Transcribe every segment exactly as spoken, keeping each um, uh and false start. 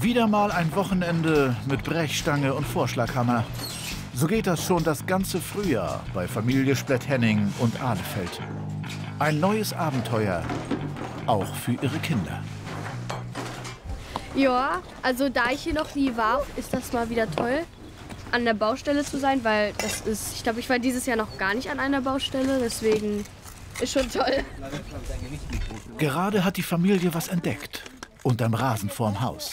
Wieder mal ein Wochenende mit Brechstange und Vorschlaghammer. So geht das schon das ganze Frühjahr bei Familie Splett-Henning und Ahlefeld. Ein neues Abenteuer, auch für ihre Kinder. Ja, also da ich hier noch nie war, ist das mal wieder toll, an der Baustelle zu sein, weil das ist, ich glaube, ich war dieses Jahr noch gar nicht an einer Baustelle, deswegen ist schon toll. Gerade hat die Familie was entdeckt, unterm Rasen vorm Haus.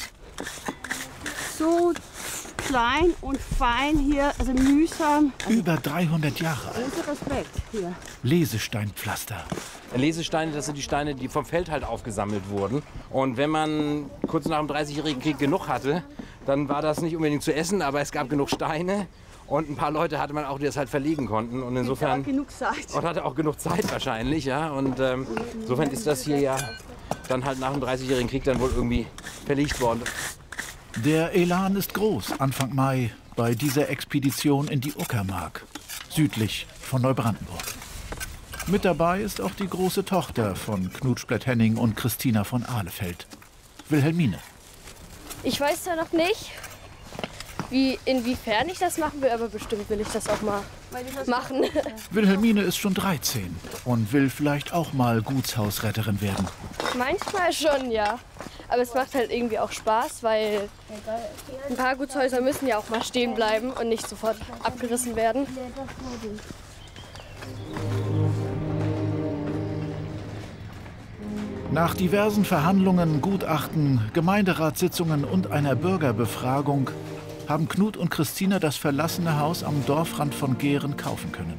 So klein und fein hier, also mühsam. Über dreihundert Jahre alt. Großer Respekt hier. Lesesteinpflaster. Lesesteine, das sind die Steine, die vom Feld halt aufgesammelt wurden. Und wenn man kurz nach dem dreißigjährigen Krieg genug hatte, dann war das nicht unbedingt zu essen, aber es gab genug Steine. Und ein paar Leute hatte man auch, die das halt verlegen konnten. Und insofern Auch genug Zeit. Und hatte auch genug Zeit wahrscheinlich, ja. Und ähm, insofern ist das hier ja dann halt nach dem dreißigjährigen Krieg dann wohl irgendwie verlegt worden. Der Elan ist groß, Anfang Mai, bei dieser Expedition in die Uckermark, südlich von Neubrandenburg. Mit dabei ist auch die große Tochter von Knut Splett-Henning und Christina von Ahlefeld, Wilhelmine. Ich weiß ja noch nicht, wie, inwiefern ich das machen will, aber bestimmt will ich das auch mal machen. Wilhelmine ist schon dreizehn und will vielleicht auch mal Gutshausretterin werden. Manchmal schon, ja. Aber es macht halt irgendwie auch Spaß, weil ein paar Gutshäuser müssen ja auch mal stehen bleiben und nicht sofort abgerissen werden. Nach diversen Verhandlungen, Gutachten, Gemeinderatssitzungen und einer Bürgerbefragung haben Knut und Christina das verlassene Haus am Dorfrand von Gehren kaufen können.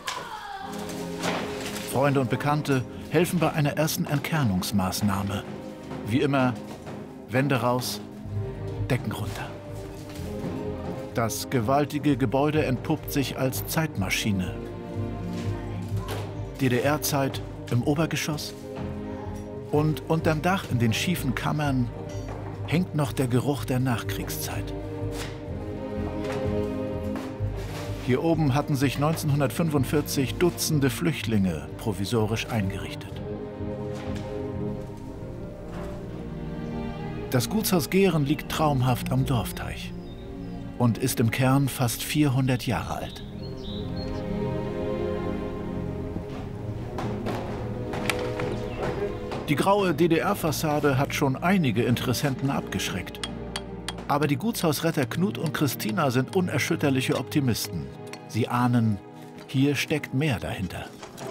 Freunde und Bekannte helfen bei einer ersten Entkernungsmaßnahme. Wie immer, Wände raus, Decken runter. Das gewaltige Gebäude entpuppt sich als Zeitmaschine. D D R-Zeit im Obergeschoss. Und unterm Dach in den schiefen Kammern hängt noch der Geruch der Nachkriegszeit. Hier oben hatten sich neunzehnhundertfünfundvierzig Dutzende Flüchtlinge provisorisch eingerichtet. Das Gutshaus Gehren liegt traumhaft am Dorfteich und ist im Kern fast vierhundert Jahre alt. Die graue D D R-Fassade hat schon einige Interessenten abgeschreckt. Aber die Gutshausretter Knut und Christina sind unerschütterliche Optimisten. Sie ahnen, hier steckt mehr dahinter.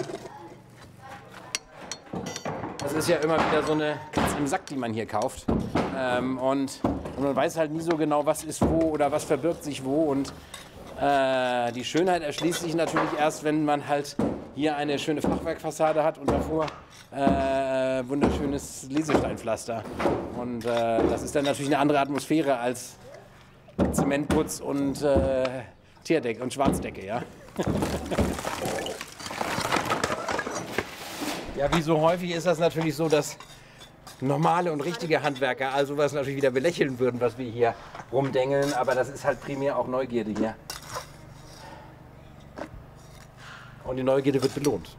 Das ist ja immer wieder so eine Katze im Sack, die man hier kauft. Ähm, und, und man weiß halt nie so genau, was ist wo oder was verbirgt sich wo. Und äh, die Schönheit erschließt sich natürlich erst, wenn man halt hier eine schöne Fachwerkfassade hat und davor äh, wunderschönes Lesesteinpflaster. Und äh, das ist dann natürlich eine andere Atmosphäre als Zementputz und äh, Tierdecke und Schwarzdecke, ja. Ja, wie so häufig ist das natürlich so, dass normale und richtige Handwerker also was natürlich wieder belächeln würden, was wir hier rumdengeln. Aber das ist halt primär auch Neugierde hier. Und die Neugierde wird belohnt.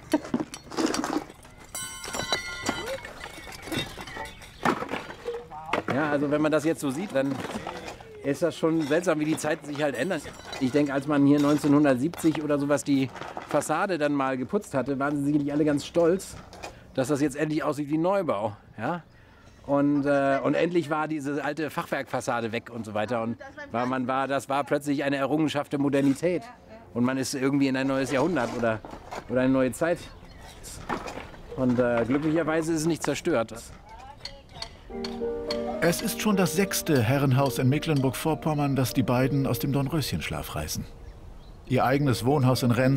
Ja, also wenn man das jetzt so sieht, dann ist das schon seltsam, wie die Zeiten sich halt ändern. Ich denke, als man hier neunzehnhundertsiebzig oder sowas die Fassade dann mal geputzt hatte, waren sie sicherlich alle ganz stolz, dass das jetzt endlich aussieht wie Neubau. Ja? Und, äh, und endlich war diese alte Fachwerkfassade weg und so weiter. Und war, man war, das war plötzlich eine Errungenschaft der Modernität. Und man ist irgendwie in ein neues Jahrhundert oder, oder eine neue Zeit. Und äh, glücklicherweise ist es nicht zerstört. Es ist schon das sechste Herrenhaus in Mecklenburg-Vorpommern, das die beiden aus dem Dornröschenschlaf reißen. Ihr eigenes Wohnhaus in Rennes